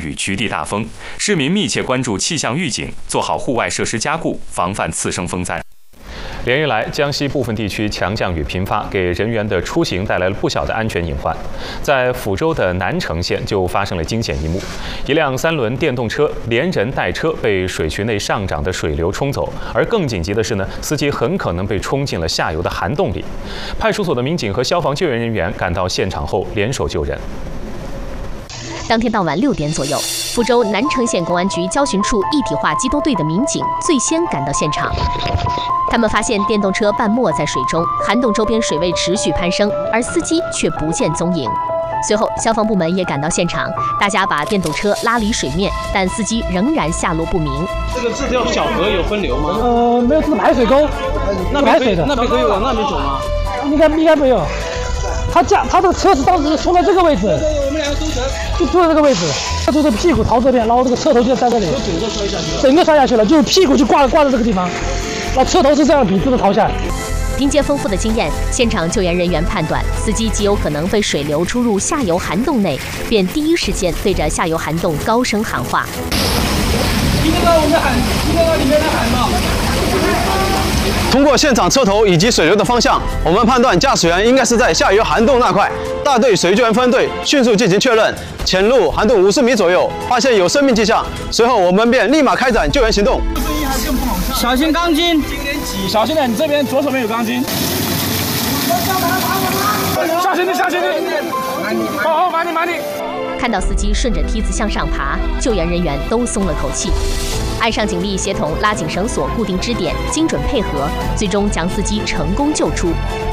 雨局地大风，市民密切关注气象预警，做好户外设施加固，防范次生风灾。连日来，江西部分地区强降雨频发，给人员的出行带来了不小的安全隐患。在抚州的南城县就发生了惊险一幕：一辆3轮电动车连人带车被水渠内上涨的水流冲走，而更紧急的是呢，司机很可能被冲进了下游的涵洞里。派出所的民警和消防救援人员赶到现场后联手救人。 当天傍晚6点左右，抚州南城县公安局交巡处一体化机动队的民警最先赶到现场。他们发现电动车半没在水中，涵洞周边水位持续攀升，而司机却不见踪影。随后，消防部门也赶到现场，大家把电动车拉离水面，但司机仍然下落不明。 这条小河有分流吗？ 没有，这是排水沟， 那排水的。 那边可以往那边走吗？ 应该没有。他这个车是当时冲到这个位置， 我们两个都成， 就坐在这个位置，他就是屁股朝这边，然后这个车头就在这里，整个摔下去了，就是屁股就挂在这个地方，然后车头是这样笔直的逃下来。 凭借丰富的经验，现场救援人员判断司机极有可能被水流冲入下游涵洞内，便第一时间对着下游涵洞高声喊话：“ 听得到我们的喊，听得到里面的喊吗？” 通过现场车头以及水流的方向，我们判断驾驶员应该是在下游涵洞那块。大队水救援分队迅速进行确认，潜入涵洞50米左右，发现有生命迹象，随后我们便立马开展救援行动。 小心钢筋，小心点，你这边左手边有钢筋。下去，好，慢点。 看到司机顺着梯子向上爬，救援人员都松了口气。岸上警力协同拉紧绳索固定支点，精准配合，最终将司机成功救出。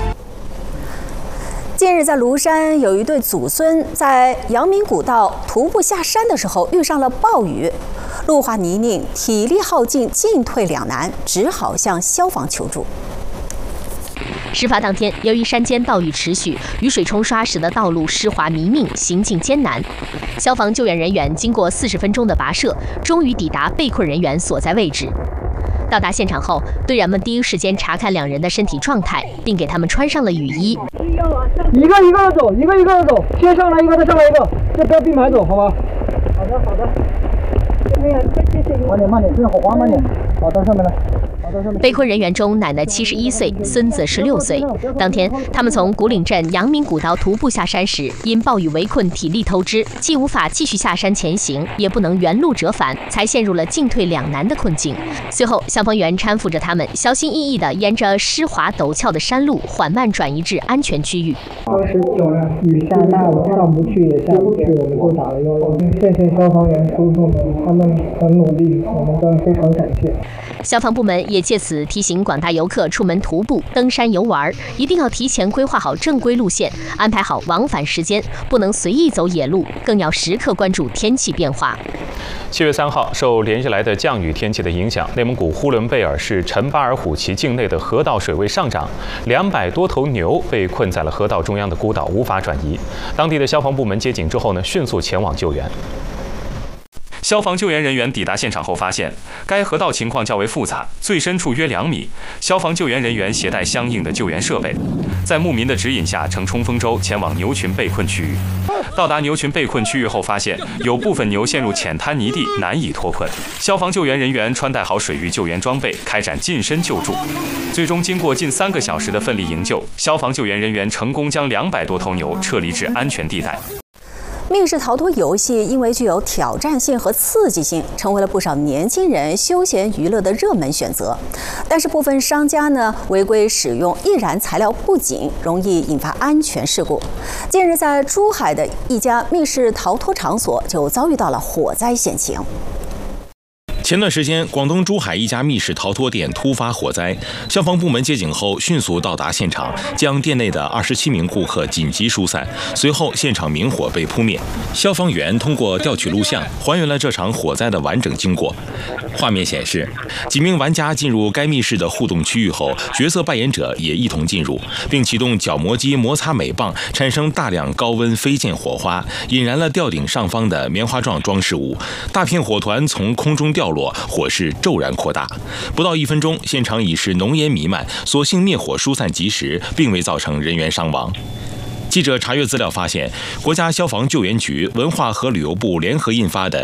近日在庐山，有一对祖孙在阳明古道徒步下山的时候遇上了暴雨，路滑泥泞，体力耗尽，进退两难，只好向消防求助。 事发当天，由于山间暴雨持续，雨水冲刷使得道路湿滑泥泞，行进艰难。消防救援人员经过40分钟的跋涉，终于抵达被困人员所在位置。到达现场后，队员们第一时间查看2人的身体状态，并给他们穿上了雨衣。 一个一个的走，先上来一个，再上来一个，这不要并排走，好吧？好的。哎呀，慢点，这样好滑，慢点。好，到上面来。 被困人员中，奶奶71岁，孙子16岁。当天，他们从古岭镇阳明古道徒步下山时，因暴雨围困，体力透支，既无法继续下山前行，也不能原路折返，才陷入了进退两难的困境。随后，消防员搀扶着他们，小心翼翼地沿着湿滑陡峭的山路缓慢转移至安全区域。 当时雨下大了，上不去也下不去，我们就打了119。谢谢消防员叔叔们，他们很努力，我们都非常感谢。 消防部门也借此提醒广大游客出门徒步、登山游玩，一定要提前规划好正规路线，安排好往返时间，不能随意走野路，更要时刻关注天气变化。 7月3号，受连日来的降雨天气的影响，内蒙古呼伦贝尔市陈巴尔虎旗境内的河道水位上涨，200多头牛被困在了河道中央的孤岛，无法转移。当地的消防部门接警之后呢，迅速前往救援。消防救援人员抵达现场后发现，该河道情况较为复杂，最深处约2米。消防救援人员携带相应的救援设备，在牧民的指引下乘冲锋舟前往牛群被困区域。到达牛群被困区域后，发现有部分牛陷入浅滩泥地，难以脱困。消防救援人员穿戴好水域救援装备，开展近身救助。最终经过近3个小时的奋力营救，消防救援人员成功将200多头牛撤离至安全地带。 密室逃脱游戏因为具有挑战性和刺激性，成为了不少年轻人休闲娱乐的热门选择。但是部分商家呢违规使用易燃材料不紧，容易引发安全事故。近日，在珠海的一家密室逃脱场所就遭遇到了火灾险情。 前段时间，广东珠海一家密室逃脱店突发火灾，消防部门接警后迅速到达现场，将店内的27名顾客紧急疏散。随后，现场明火被扑灭。消防员通过调取录像，还原了这场火灾的完整经过。画面显示，几名玩家进入该密室的互动区域后，角色扮演者也一同进入，并启动角磨机摩擦镁棒，产生大量高温飞溅火花，引燃了吊顶上方的棉花状装饰物。大片火团从空中掉落，火势骤然扩大。不到1分钟，现场已是浓烟弥漫，所幸灭火疏散及时，并未造成人员伤亡。记者查阅资料发现，国家消防救援局、文化和旅游部联合印发的《